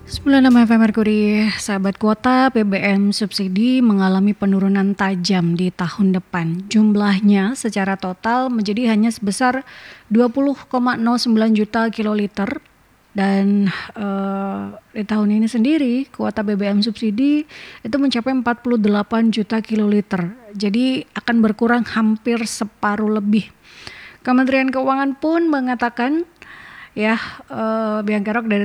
96 FM Merkuri, sahabat, kuota BBM subsidi mengalami penurunan tajam di tahun depan. Jumlahnya secara total menjadi hanya sebesar 20,09 juta kiloliter dan di tahun ini sendiri kuota BBM subsidi itu mencapai 48 juta kiloliter. Jadi akan berkurang hampir separuh lebih. Kementerian Keuangan pun mengatakan Biang Kerok dari